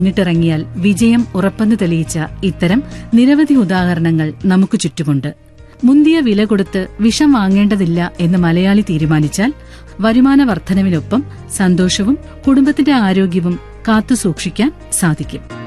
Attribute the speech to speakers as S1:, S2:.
S1: മുന്നിട്ടിറങ്ങിയാൽ വിജയം ഉറപ്പെന്ന് തെളിയിച്ച ഇത്തരം നിരവധി ഉദാഹരണങ്ങൾ നമുക്ക് ചുറ്റുമുണ്ട്. മുന്തിയ വില കൊടുത്ത് വിഷം വാങ്ങേണ്ടതില്ല എന്ന് മലയാളി തീരുമാനിച്ചാൽ വരുമാന വർധനവിനൊപ്പം സന്തോഷവും കുടുംബത്തിന്റെ ആരോഗ്യവും കാത്തുസൂക്ഷിക്കാൻ സാധിക്കും.